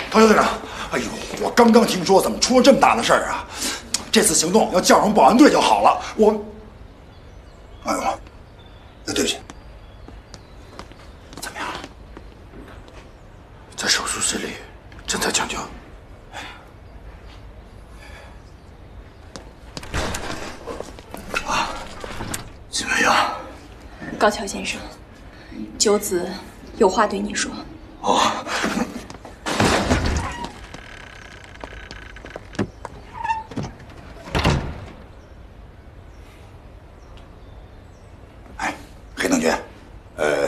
唐小队长，哎呦，我刚刚听说怎么出了这么大的事儿啊！这次行动要叫上保安队就好了。哎呦，那对不起。怎么样？ 在手术室里正在抢救。啊，怎么样？ 高桥先生，九子有话对你说。